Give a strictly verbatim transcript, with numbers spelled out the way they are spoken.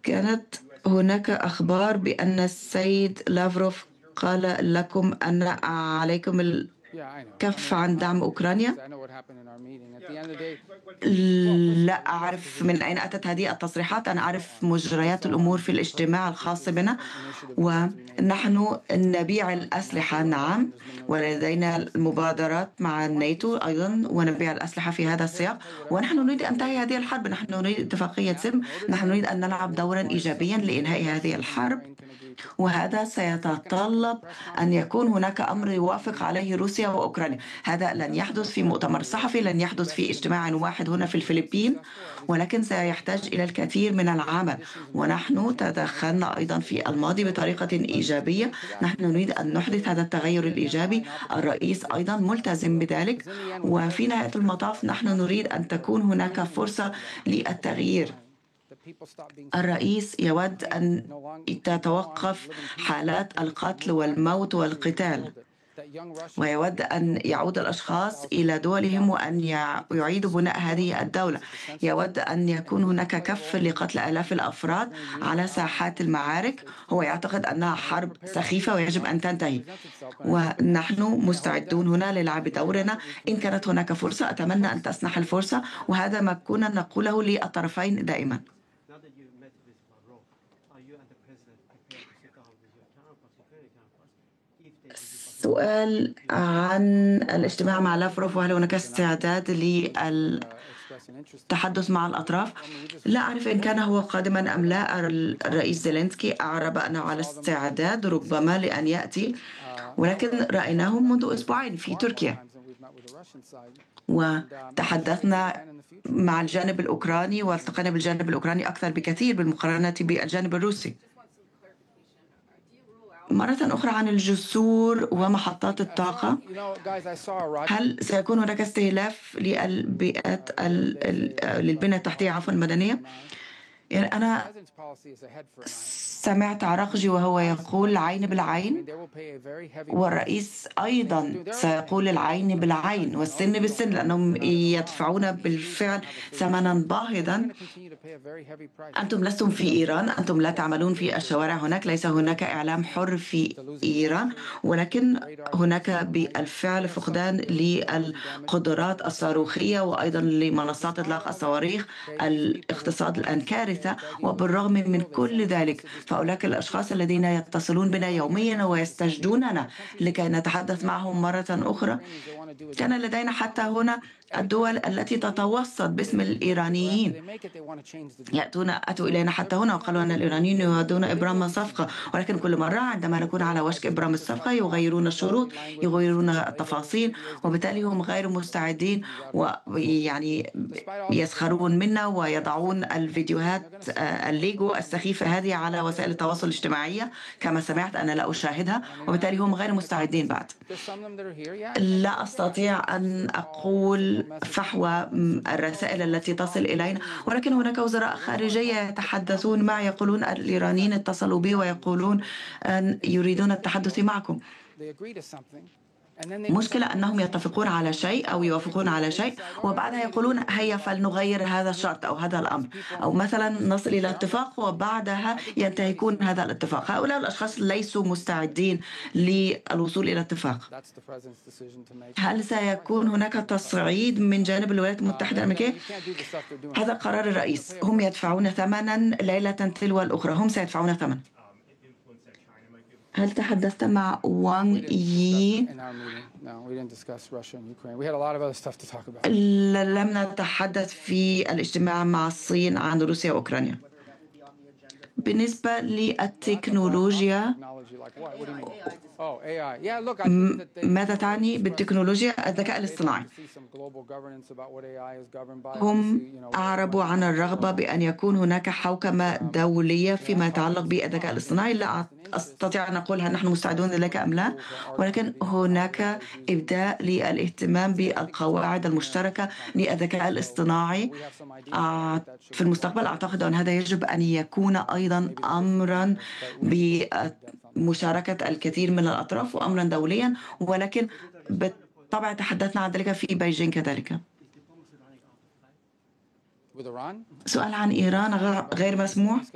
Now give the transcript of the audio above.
كانت هناك أخبار بأن السيد لافروف قال لكم أن عليكم الكف عن دعم أوكرانيا. لا أعرف من أين أتت هذه التصريحات. أنا أعرف مجريات الأمور في الاجتماع الخاص بنا، ونحن نبيع الأسلحة نعم، ولدينا مبادرات مع الناتو أيضا ونبيع الأسلحة في هذا السياق، ونحن نريد أن تنتهي هذه الحرب. نحن نريد اتفاقية سلم، نحن نريد أن نلعب دورا إيجابيا لإنهاء هذه الحرب، وهذا سيتطلب أن يكون هناك أمر يوافق عليه روسيا وأوكرانيا. هذا لن يحدث في مؤتمر صحفي، لن يحدث في اجتماع واحد هنا في الفلبين، ولكن سيحتاج إلى الكثير من العمل. ونحن تدخلنا أيضا في الماضي بطريقة إيجابية. نحن نريد أن نحدث هذا التغير الإيجابي. الرئيس أيضا ملتزم بذلك، وفي نهاية المطاف نحن نريد أن تكون هناك فرصة للتغيير. الرئيس يود أن تتوقف حالات القتل والموت والقتال، ويود أن يعود الأشخاص إلى دولهم وأن يعيدوا بناء هذه الدولة. يود أن يكون هناك كف لقتل آلاف الأفراد على ساحات المعارك. هو يعتقد أنها حرب سخيفة ويجب أن تنتهي، ونحن مستعدون هنا للعب دورنا. إن كانت هناك فرصة أتمنى أن تسنح الفرصة، وهذا ما كنا نقوله للطرفين دائما. سؤال عن الاجتماع مع لافروف، وهل هناك استعداد للتحدث مع الأطراف؟ لا أعرف إن كان هو قادما أم لا. الرئيس زيلينسكي أعرب أنه على استعداد ربما لأن يأتي، ولكن رأيناه منذ أسبوعين في تركيا، وتحدثنا مع الجانب الأوكراني والتقينا بالجانب الأوكراني أكثر بكثير بالمقارنة بالجانب الروسي. مرة أخرى عن الجسور ومحطات الطاقة، هل سيكون هناك استهلاك للبيئات للبنية التحتية عفوا المدنية؟ يعني أنا سمعت عراقجي وهو يقول عين بالعين، والرئيس أيضا سيقول العين بالعين والسن بالسن، لأنهم يدفعون بالفعل ثمنا باهظا. أنتم لستم في إيران، أنتم لا تعملون في الشوارع هناك، ليس هناك إعلام حر في إيران، ولكن هناك بالفعل فقدان للقدرات الصاروخية وأيضا لمنصات إطلاق الصواريخ. الاقتصاد الآن كارثة، وبالرغم من كل ذلك فأولئك الأشخاص الذين يتصلون بنا يوميا ويستجدوننا لكي نتحدث معهم مرة أخرى. كان لدينا حتى هنا الدول التي تتوسط باسم الإيرانيين، يأتون أتوا إلينا حتى هنا وقالوا أن الإيرانيين يريدون إبرام صفقة، ولكن كل مرة عندما نكون على وشك إبرام الصفقة يغيرون الشروط، يغيرون التفاصيل، وبالتالي هم غير مستعدين، ويعني يسخرون منا ويضعون الفيديوهات الليجو السخيفة هذه على وسائل التواصل الاجتماعي كما سمعت. أنا لا أشاهدها، وبالتالي هم غير مستعدين بعد. لا أستطيع أن أقول فحوى الرسائل التي تصل إلينا، ولكن هناك وزراء خارجية يتحدثون معي يقولون الإيرانيين اتصلوا بي ويقولون أن يريدون التحدث معكم. مشكلة أنهم يتفقون على شيء أو يوافقون على شيء وبعدها يقولون هيا فلنغير هذا الشرط أو هذا الأمر، أو مثلا نصل إلى اتفاق وبعدها ينتهكون هذا الاتفاق. هؤلاء الأشخاص ليسوا مستعدين للوصول إلى اتفاق. هل سيكون هناك تصعيد من جانب الولايات المتحدة الأمريكية؟ هذا قرار الرئيس، هم يدفعون ثمنا ليلة تلو الأخرى، هم سيدفعون ثمن. هل تحدثت مع وانغ يي؟ لم نتحدث في الاجتماع مع الصين عن روسيا وأوكرانيا. بالنسبة للتكنولوجيا، ماذا تعني بالتكنولوجيا؟ الذكاء الاصطناعي. هم أعربوا عن الرغبة بأن يكون هناك حوكمة دولية فيما يتعلق بالذكاء الاصطناعي. لا أستطيع أن أقول هل نحن مستعدون لذلك أم لا، ولكن هناك إبداء للاهتمام بالقواعد المشتركة للذكاء الاصطناعي في المستقبل. أعتقد أن هذا يجب أن يكون أيضا أمرا بمشاركة الكثير من الأطراف وأمرا دوليا، ولكن بالطبع تحدثنا عن ذلك في بيجين كذلك. سؤال عن إيران غير مسموح.